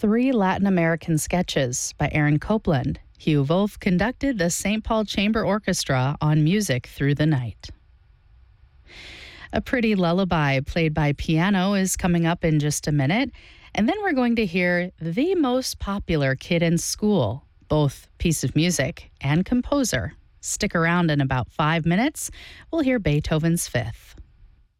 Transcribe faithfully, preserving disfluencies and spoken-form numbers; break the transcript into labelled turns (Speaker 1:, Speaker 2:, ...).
Speaker 1: three Latin American sketches by Aaron Copland. Hugh Wolf conducted the Saint Paul Chamber Orchestra on Music Through the Night. A Pretty Lullaby played by piano is coming up in just a minute, and then we're going to hear the most popular kid in school, both piece of music and composer. Stick around in about five minutes. We'll hear Beethoven's Fifth.